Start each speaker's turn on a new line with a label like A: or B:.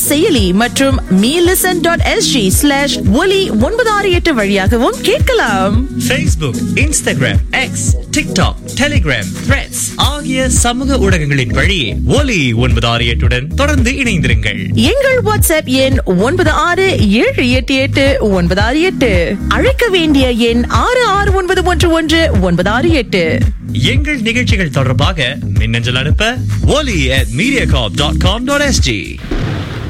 A: செயலி மற்றும் meelisten.sg/ஒலி968 வழியாகவும் கேட்கலாம்.
B: Facebook, Instagram, X, TikTok, Telegram, Threads ஆகிய சமூக ஊடகங்களின் வழியே ஒலி 968 தொடர்ந்து இணைந்திருங்கள்.
A: எங்கள் வாட்ஸ்அப் எண் 96788968. அழைக்க வேண்டிய எண் 66911968.
B: எங்கள் நிகழ்ச்சிகள் தொடர்பாக மின்னஞ்சல் அனுப்ப oli@mediacorp.com.sg.